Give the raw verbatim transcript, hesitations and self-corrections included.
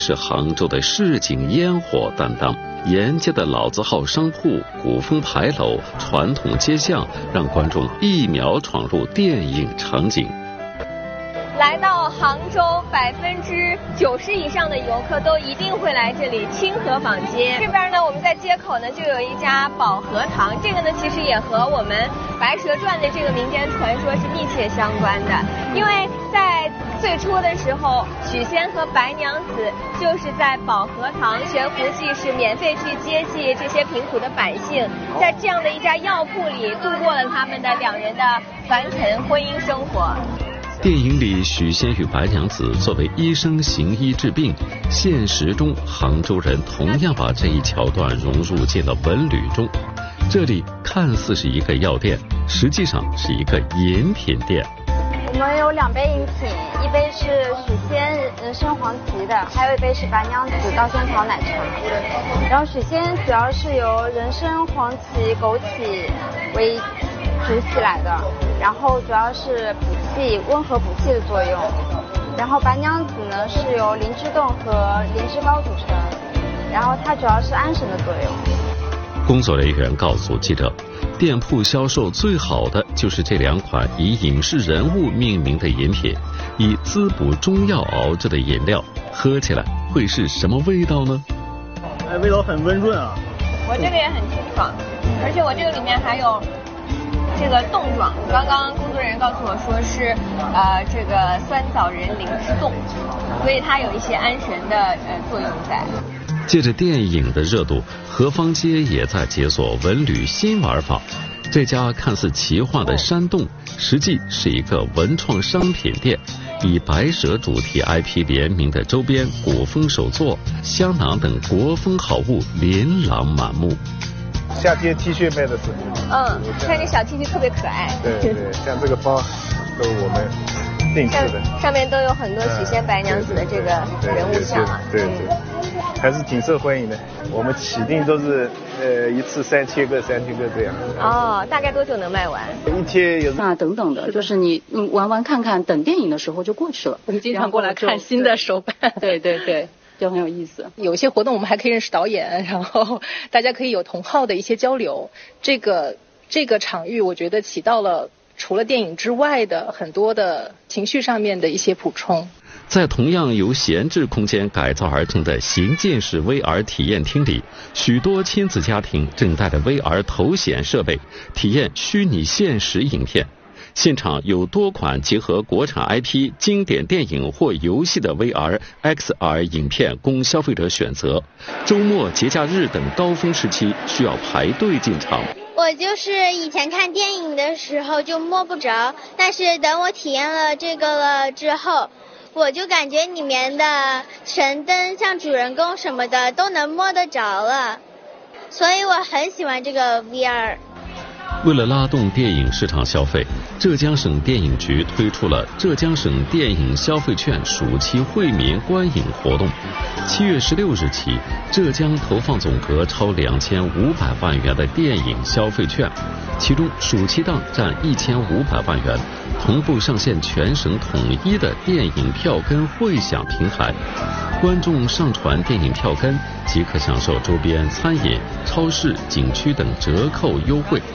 是杭州的市井烟火担当，沿街的老字号商铺、古风牌楼、传统街巷，让观众一秒闯入电影场景。 来到杭州，百分之九十以上的游客都一定会来这里清河坊街。这边呢，我们在街口呢就有一家保和堂，这个呢其实也和我们《白蛇传》的这个民间传说是密切相关的。因为在最初的时候，许仙和白娘子就是在保和堂悬壶济世，免费去接济这些贫苦的百姓，在这样的一家药铺里度过了他们的两人的凡尘婚姻生活。 电影里许仙与白娘子作为医生行医治病，现实中杭州人同样把这一桥段融入进了文旅中。这里看似是一个药店，实际上是一个饮品店。 我们有两杯饮品，一杯是许仙人参黄芪的，还有一杯是白娘子稻香草奶茶。然后许仙主要是由人参、黄芪、枸杞为煮起来的，然后主要是补气、温和补气的作用。然后白娘子呢是由灵芝冻和灵芝膏组成，然后它主要是安神的作用。 工作人员告诉记者，店铺销售最好的就是这两款以影视人物命名的饮品，以滋补中药熬制的饮料，喝起来会是什么味道呢？ 哎，味道很温润啊。 我这个也很清爽，而且我这个里面还有这个冻状，刚刚工作人员告诉我说是呃这个酸枣仁灵芝冻，所以它有一些安神的呃作用在。 借着电影的热度，河坊街也在解锁文旅新玩法。这家看似奇幻的山洞，实际是一个文创商品店，以白蛇主题 I P 联名的周边、古风手作、香囊等国风好物琳琅满目。 夏天 T 恤卖的是， 嗯，看这小 T 恤特别可爱。 对对，像这个包都是我们定制的， 上, 上面都有很多许仙白娘子的这个人物像啊。 对 对, 对, 对, 对、嗯，还是挺受欢迎的。我们起订都是呃一次三千个、三千个这样。 哦，大概多久能卖完？ 一天有啊等等的，就是你你玩玩看看，等电影的时候就过去了。 我们经常过来看新的手办。 对对对。就很有意思， 有一些活动我们还可以认识导演，然后大家可以有同好的一些交流。这个这个场域，我觉得起到了除了电影之外的很多的情绪上面的一些补充。 在同样由闲置空间改造而成的行进式 V R 体验厅里，许多亲子家庭正带着 V R 头显设备体验虚拟现实影片。现场有多款结合国产 I P、经典电影或游戏的 V R、X R 影片供消费者选择。周末、节假日等高峰时期需要排队进场。 我就是以前看电影的时候就摸不着，但是等我体验了这个了之后，我就感觉里面的神灯像主人公什么的都能摸得着了，所以我很喜欢这个 V R。 为了拉动电影市场消费，浙江省电影局推出了浙江省电影消费券暑期惠民观影活动。七月十六日起，浙江投放总额超两千五百万元的电影消费券，其中暑期档占一千五百万元，同步上线全省统一的电影票根汇享平台。观众上传电影票根即可享受周边餐饮、超市、景区等折扣优惠。